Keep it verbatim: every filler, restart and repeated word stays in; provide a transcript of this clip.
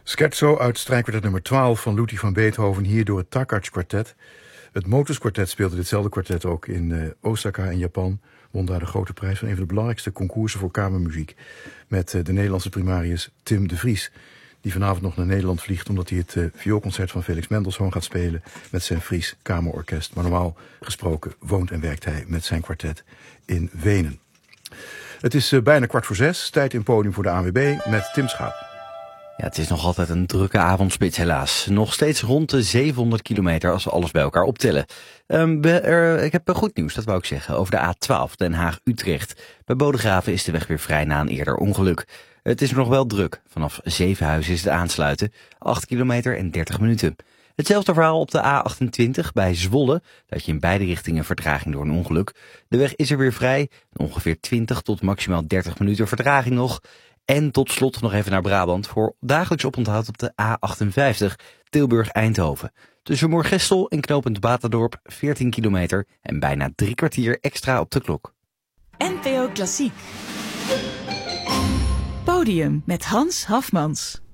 Scherzo uit strijkkwartet nummer twaalf van Ludwig van Beethoven, hier door het Takacs kwartet. Het Motors kwartet speelde ditzelfde kwartet ook in uh, Osaka in Japan. Won daar de grote prijs van een van de belangrijkste concoursen voor kamermuziek. Met uh, de Nederlandse primarius Tim de Vries. Die vanavond nog naar Nederland vliegt omdat hij het uh, vioolconcert van Felix Mendelssohn gaat spelen met zijn Fries Kamerorkest. Maar normaal gesproken woont en werkt hij met zijn kwartet in Wenen. Het is uh, bijna kwart voor zes, tijd in podium voor de A N W B met Tim Schaap. Ja, het is nog altijd een drukke avondspits helaas. Nog steeds rond de zevenhonderd kilometer als we alles bij elkaar optellen. Um, we, er, ik heb goed nieuws, dat wou ik zeggen, over de A twaalf Den Haag-Utrecht. Bij Bodegraven is de weg weer vrij na een eerder ongeluk. Het is er nog wel druk. Vanaf Zevenhuizen is het aansluiten. acht kilometer en dertig minuten. Hetzelfde verhaal op de A achtentwintig bij Zwolle. Dat je in beide richtingen vertraging door een ongeluk. De weg is er weer vrij. Ongeveer twintig tot maximaal dertig minuten vertraging nog. En tot slot nog even naar Brabant voor dagelijks oponthoud op de A achtenvijftig Tilburg-Eindhoven. Tussen Moergestel en knooppunt Batadorp veertien kilometer en bijna drie kwartier extra op de klok. N P O Klassiek. Podium met Hans Hafmans.